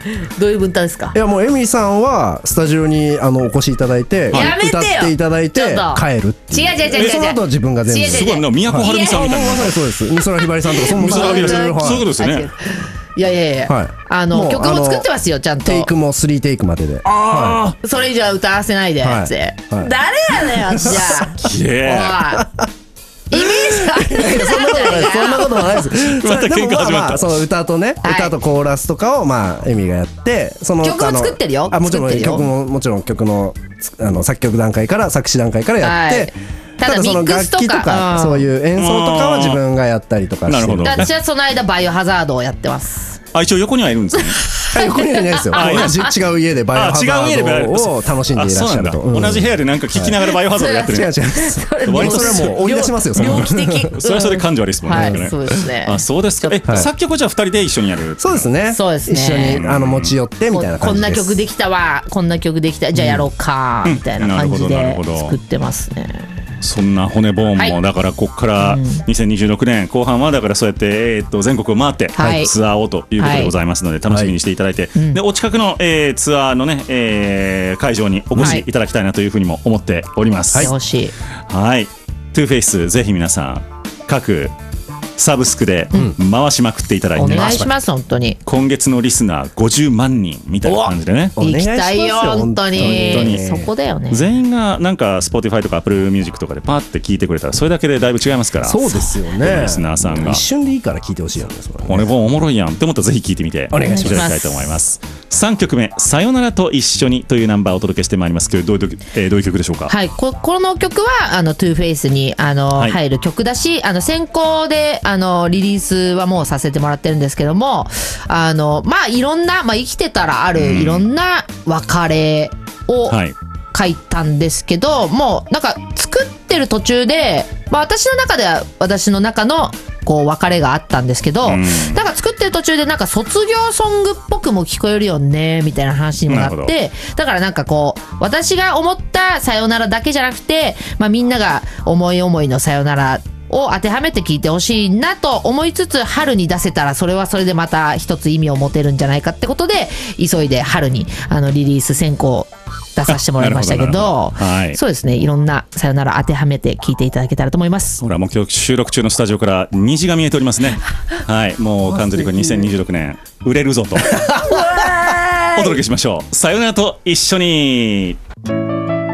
どういう分担ですか？ いやもうエミさんはスタジオにお越しいただいて、 やめてよ歌っていただいて帰るっていう。 違うその後は自分が全部。 違う違うすごいな、宮古はるみさんみたいな。 まさにそうです。美空ひばりさんとかその美空ひばりさん、そういうことですよね。 いやいやいや、 もう曲も作ってますよちゃんと。 テイクも3テイクまでで。 あそれ以上は歌わせないでって。誰やねんじゃあ。 きれい。 イメージある。 そんなことない。そんなことないです。 また喧嘩始まった。 その歌とね、歌とコーラスとかをエミがやって、その曲も作ってるよ。 もちろん曲ももちろん曲の作曲段階から作詞段階からやって。ただその楽器とかそういう演奏とかは自分がやったりとかして。 なるほど。 私はその間バイオハザードをやってます。 一応横にはいるんですね。 横にはいないですよ。違う家でバイオハザードを楽しんでいらっしゃると。 同じ部屋でなんか聞きながらバイオハザードやってる。 違う。割とそれはもう追い出しますよ。 猟奇的。 それはそれ感情ありですもんね。 そうですね。 そうですか。作曲はじゃあ2人で一緒にやる。 そうですね。 そうですね。 一緒に持ち寄ってみたいな感じです。 こんな曲できたわ、こんな曲できた、じゃあやろうかみたいな感じで作ってますね。 そんな骨ボーンもだからここから2026年後半はだからそうやって全国を回ってツアーをということでございますので楽しみにしていただいて、でお近くのツアーのね会場にお越しいただきたいなというふうにも思っております。 はい。 はい。トゥーフェイスぜひ皆さん各サブスクで回しまくっていただいて、 お願いします本当に。 今月のリスナー50万人みたいな感じでね。 行きたいよ本当に。そこだよね。 全員がなんか Spotify とか Apple Music とかでパーって聞いてくれたらそれだけでだいぶ違いますから。 そうですよね。 リスナーさんが一瞬でいいから聞いてほしいよね。 これもおもろいやんって思ったらぜひ聞いてみていただきたいと思います。3曲目さよならと一緒にというナンバーをお届けしてまいりますけど、どういう曲でしょうか？ はい、この曲はトゥーフェイスに入る曲だし、先行でリリースはもうさせてもらってるんですけども、いろんな、生きてたらあるいろんな別れを書いたんですけど、もうなんか作ってる途中で、私の中では私の中のこう別れがあったんですけど、なんか作ってる途中でなんか卒業ソングっぽくも聞こえるよねみたいな話にもなって、だからなんかこう私が思ったさよならだけじゃなくて、みんなが思い思いのさよならを当てはめて聞いてほしいなと思いつつ、春に出せたらそれはそれでまた一つ意味を持てるんじゃないかってことで、急いで春にリリース先行出させてもらいましたけど、そうですね、いろんなさよなら当てはめて聞いていただけたらと思います。 ほらもう今日収録中のスタジオから虹が見えておりますね。はい、もう完全にこれ2026年売れるぞとお届けしましょう。さよならと一緒に。